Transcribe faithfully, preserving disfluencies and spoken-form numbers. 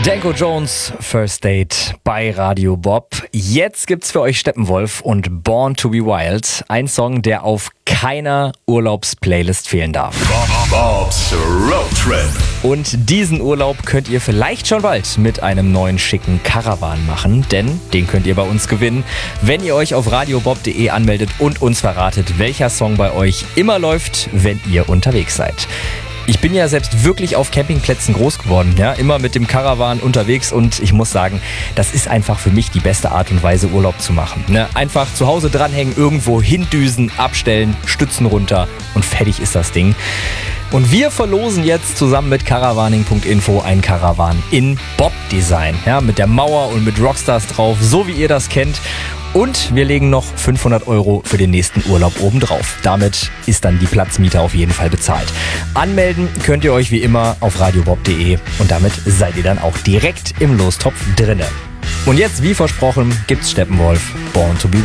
Danko Jones, First Date bei Radio Bob. Jetzt gibt's für euch Steppenwolf und Born to be Wild. Ein Song, der auf keiner Urlaubsplaylist fehlen darf. Bob's Road Trip. Und diesen Urlaub könnt ihr vielleicht schon bald mit einem neuen schicken Caravan machen, denn den könnt ihr bei uns gewinnen, wenn ihr euch auf radiobob punkt de anmeldet und uns verratet, welcher Song bei euch immer läuft, wenn ihr unterwegs seid. Ich bin ja selbst wirklich auf Campingplätzen groß geworden, ja, immer mit dem Caravan unterwegs, und ich muss sagen, das ist einfach für mich die beste Art und Weise, Urlaub zu machen. Ne? Einfach zu Hause dranhängen, irgendwo hindüsen, abstellen, Stützen runter und fertig ist das Ding. Und wir verlosen jetzt zusammen mit caravaning punkt info einen Caravan in Bob-Design, ja, mit der Mauer und mit Rockstars drauf, so wie ihr das kennt. Und wir legen noch fünfhundert Euro für den nächsten Urlaub obendrauf. Damit ist dann die Platzmiete auf jeden Fall bezahlt. Anmelden könnt ihr euch wie immer auf radiobob punkt de und damit seid ihr dann auch direkt im Lostopf drinne. Und jetzt, wie versprochen, gibt's Steppenwolf, Born to be